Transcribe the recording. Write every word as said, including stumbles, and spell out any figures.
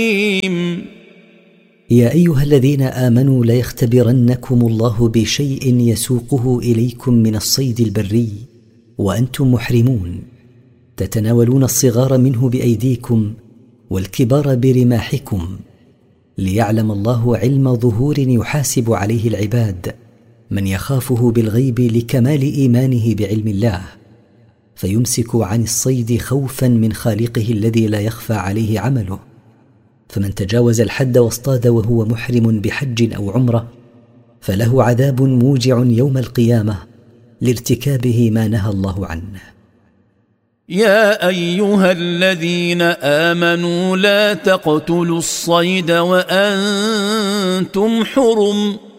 يا أيها الذين آمنوا لا يختبرنكم الله بشيء يسوقه إليكم من الصيد البري وأنتم محرمون، تتناولون الصغار منه بأيديكم والكبار برماحكم، ليعلم الله علم ظهور يحاسب عليه العباد من يخافه بالغيب لكمال إيمانه بعلم الله، فيمسك عن الصيد خوفا من خالقه الذي لا يخفى عليه عمله. فمن تجاوز الحد واصطاد وهو محرم بحج أو عمرة فله عذاب موجع يوم القيامة لارتكابه ما نهى الله عنه. يا أيها الذين آمنوا لا تقتلوا الصيد وأنتم حرم